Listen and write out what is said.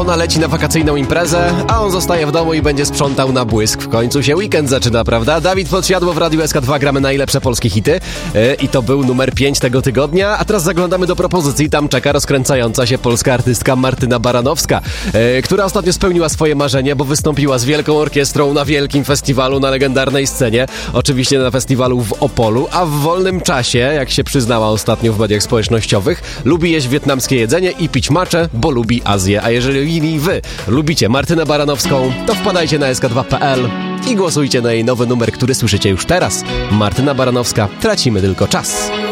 Ona leci na wakacyjną imprezę, a on zostaje w domu i będzie sprzątał na błysk. W końcu się weekend zaczyna, prawda? Dawid Podsiadło w Radiu SK2, gramy najlepsze polskie hity. I to był numer 5 tego tygodnia. A teraz zaglądamy do propozycji. Tam czeka rozkręcająca się polska artystka Martyna Baranowska, która ostatnio spełniła swoje marzenie, bo wystąpiła z wielką orkiestrą na wielkim festiwalu na legendarnej scenie. Oczywiście na festiwalu w Opolu, a w wolnym czasie, jak się przyznała ostatnio w mediach społecznościowych, lubi jeść wietnamskie jedzenie i pić matchę, bo lubi Azję. A jeżeli wy lubicie Martynę Baranowską, to wpadajcie na sk2.pl i głosujcie na jej nowy numer, który słyszycie już teraz. Martyna Baranowska, tracimy tylko czas.